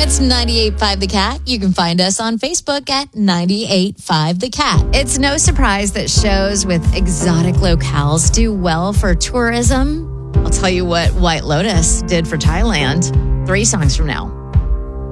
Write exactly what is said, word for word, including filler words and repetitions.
That's ninety-eight point five The Cat. You can find us on Facebook at ninety-eight point five The Cat. It's no surprise that shows with exotic locales do well for tourism. I'll tell you what White Lotus did for Thailand three songs from now.